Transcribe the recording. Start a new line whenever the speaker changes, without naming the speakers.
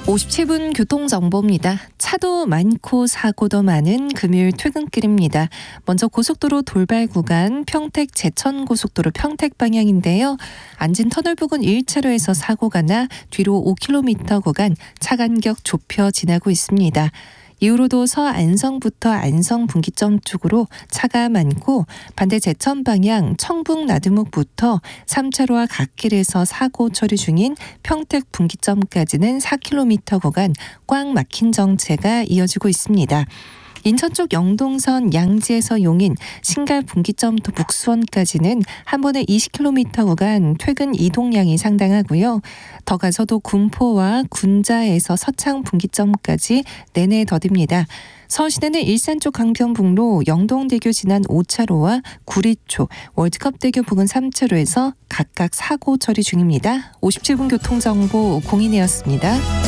57분 교통정보입니다. 차도 많고 사고도 많은 금요일 퇴근길입니다. 먼저 고속도로 돌발 구간 평택 제천고속도로 평택 방향인데요. 안진 터널 부근 1차로에서 사고가 나 뒤로 5km 구간 차 간격 좁혀 지나고 있습니다. 이후로도 서안성부터 안성 분기점 쪽으로 차가 많고 반대 제천 방향 청북 나들목부터 3차로와 갓길에서 사고 처리 중인 평택 분기점까지는 4km 구간 꽉 막힌 정체가 이어지고 있습니다. 인천 쪽 영동선 양지에서 용인 신갈 분기점부터 북수원까지는 한 번에 20km 구간 퇴근 이동량이 상당하고요. 더 가서도 군포와 군자에서 서창 분기점까지 내내 더딥니다. 서울시내는 일산 쪽 강변북로 영동대교 지난 5차로와 구리 쪽 월드컵대교 부근 3차로에서 각각 사고 처리 중입니다. 57분 교통정보 공인이었습니다.